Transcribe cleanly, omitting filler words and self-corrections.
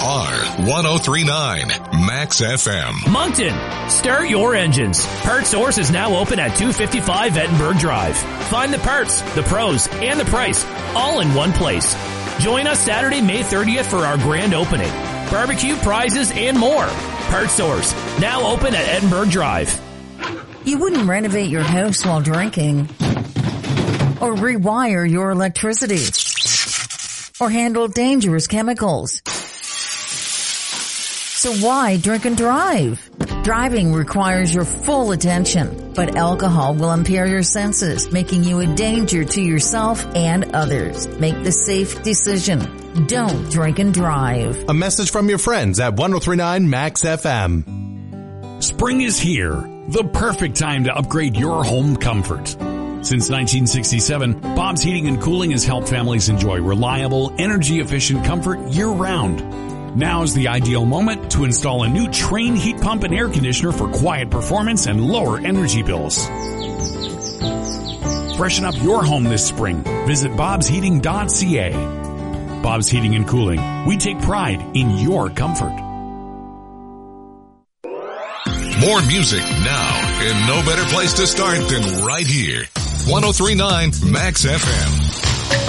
are 103.9 Max FM. Moncton, start your engines. Parts Source is now open at 255 Edinburgh Drive. Find the parts, the pros, and the price all in one place. Join us Saturday, May 30th for our grand opening. Barbecue, prizes, and more. Parts Source, now open at Edinburgh Drive. You wouldn't renovate your house while drinking, or rewire your electricity, or handle dangerous chemicals. So why drink and drive? Driving requires your full attention, but alcohol will impair your senses, making you a danger to yourself and others. Make the safe decision. Don't drink and drive. A message from your friends at 103.9 Max FM. Spring is here, the perfect time to upgrade your home comfort. Since 1967, Bob's Heating and Cooling has helped families enjoy reliable, energy-efficient comfort year-round. Now is the ideal moment to install a new Trane heat pump and air conditioner for quiet performance and lower energy bills. Freshen up your home this spring. Visit bobsheating.ca. Bob's Heating and Cooling. We take pride in your comfort. More music now, and no better place to start than right here. 103.9 Max FM.